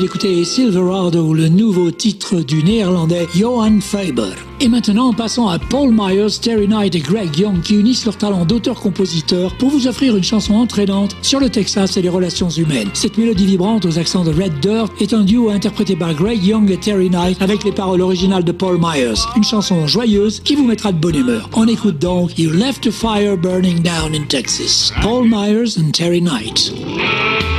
d'écouter Silverado, le nouveau titre du néerlandais Johan Faber. Et maintenant, passons à Paul Myers, Terry Knight et Greg Young qui unissent leur talent d'auteur-compositeur pour vous offrir une chanson entraînante sur le Texas et les relations humaines. Cette mélodie vibrante aux accents de Red Dirt est un duo interprété par Greg Young et Terry Knight avec les paroles originales de Paul Myers. Une chanson joyeuse qui vous mettra de bonne humeur. On écoute donc You Left a Fire Burning Down in Texas. Paul Myers and Terry Knight.